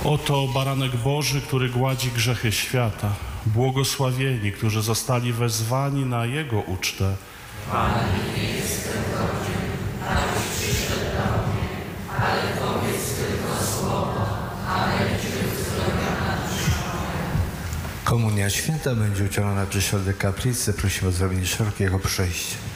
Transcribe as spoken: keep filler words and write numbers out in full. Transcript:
Oto baranek Boży, który gładzi grzechy świata. Błogosławieni, którzy zostali wezwani na Jego ucztę. Panie, nie jestem godzien, abyś przyszedł do mnie, ale powiedz tylko słowo, a będzie uzdrowiona dusza moja. Komunia święta będzie udzielona przy środek kaplicy. Prosimy o zrobienie szerokiego przejścia.